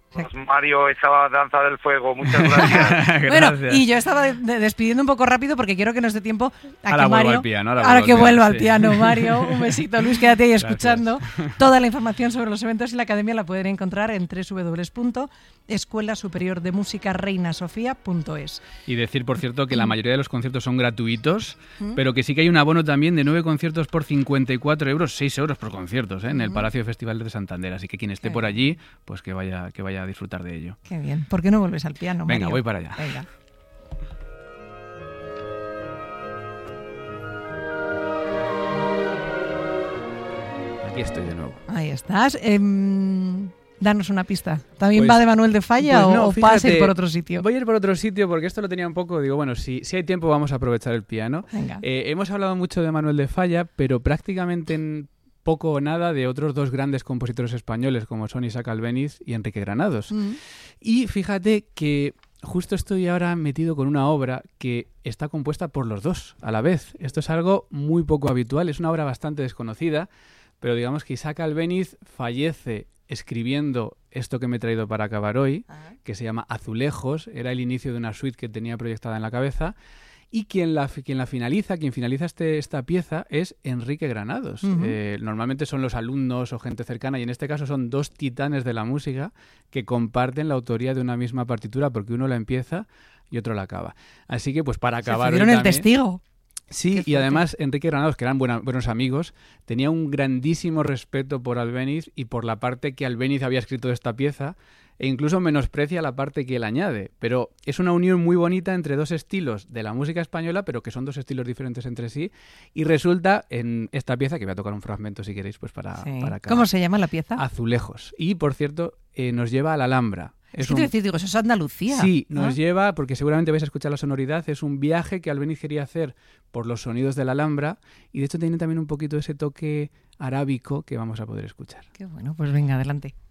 Pues Mario, esa danza del fuego, muchas gracias. Bueno, y yo estaba despidiendo un poco rápido porque quiero que nos dé tiempo a que Mario... Al piano, ahora que vuelva al piano, Mario. Un besito, Luis, quédate ahí escuchando. Toda la información sobre los eventos y la academia la pueden encontrar en www.escuelasuperiordemusicareinasofia.es. Y decir, por cierto, que la mayoría de los conciertos son gratuitos, pero que sí que hay un abono también de 9 conciertos por 54 euros, 6 euros por conciertos, en el Palacio de Festivales de Santander. Así que quien esté por allí, pues que vaya a disfrutar de ello. Qué bien. ¿Por qué no vuelves al piano, Mario? Venga, voy para allá. Venga. Aquí estoy de nuevo. Ahí estás. Danos una pista. ¿También Pues, va de Manuel de Falla pues no, o vas a ir por otro sitio? Voy a ir por otro sitio porque esto lo tenía un poco... Digo, bueno, si hay tiempo vamos a aprovechar el piano. Venga. Hemos hablado mucho de Manuel de Falla, pero prácticamente en poco o nada de otros dos grandes compositores españoles como son Isaac Albéniz y Enrique Granados. Y fíjate que justo estoy ahora metido con una obra que está compuesta por los dos a la vez. Esto es algo muy poco habitual, es una obra bastante desconocida, pero digamos que Isaac Albéniz fallece escribiendo esto que me he traído para acabar hoy, que se llama Azulejos, era el inicio de una suite que tenía proyectada en la cabeza, y quien finaliza esta pieza es Enrique Granados. Normalmente son los alumnos o gente cercana, y en este caso son dos titanes de la música que comparten la autoría de una misma partitura, porque uno la empieza y otro la acaba. Así que, pues para acabar... Se el testigo. Sí, y además Enrique Granados, que eran buenos amigos, tenía un grandísimo respeto por Albéniz y por la parte que Albéniz había escrito de esta pieza, e incluso menosprecia la parte que él añade. Pero es una unión muy bonita entre dos estilos de la música española, pero que son dos estilos diferentes entre sí, y resulta en esta pieza, que voy a tocar un fragmento si queréis, pues para acabar. ¿Cómo se llama la pieza? Azulejos. Y, por cierto, nos lleva a la Alhambra. Eso es Andalucía. Sí, nos lleva, porque seguramente vais a escuchar la sonoridad, es un viaje que Albéniz quería hacer por los sonidos de la Alhambra, y de hecho tiene también un poquito ese toque arábico que vamos a poder escuchar. Qué bueno, pues venga, adelante.